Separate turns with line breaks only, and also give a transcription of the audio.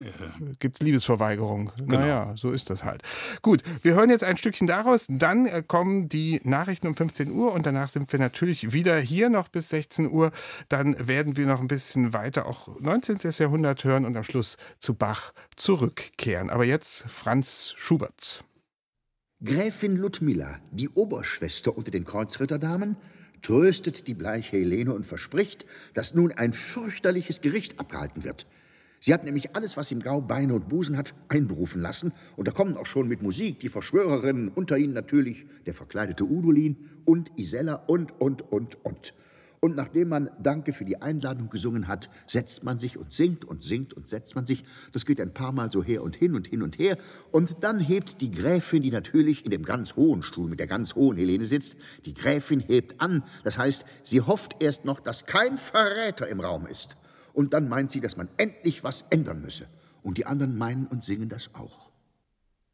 Gibt's Liebesverweigerung.
Genau.
Naja, so ist das halt. Gut, wir hören jetzt ein Stückchen daraus, dann kommen die Nachrichten um 15 Uhr und danach sind wir natürlich wieder hier noch bis 16 Uhr. Dann werden wir noch ein bisschen weiter auch 19. Jahrhundert hören und am Schluss zu Bach zurückkehren. Aber jetzt Franz Schubert.
Gräfin Ludmilla, die Oberschwester unter den Kreuzritterdamen, tröstet die bleiche Helene und verspricht, dass nun ein fürchterliches Gericht abgehalten wird. Sie hat nämlich alles, was im Gau Beine und Busen hat, einberufen lassen. Und da kommen auch schon mit Musik die Verschwörerinnen, unter ihnen natürlich der verkleidete Udolin und Isella und. Und nachdem man Danke für die Einladung gesungen hat, setzt man sich und singt und singt und setzt man sich. Das geht ein paar Mal so her und hin und hin und her. Und dann hebt die Gräfin, die natürlich in dem ganz hohen Stuhl mit der ganz hohen Helene sitzt, die Gräfin hebt an. Das heißt, sie hofft erst noch, dass kein Verräter im Raum ist. Und dann meint sie, dass man endlich was ändern müsse. Und die anderen meinen und singen das auch.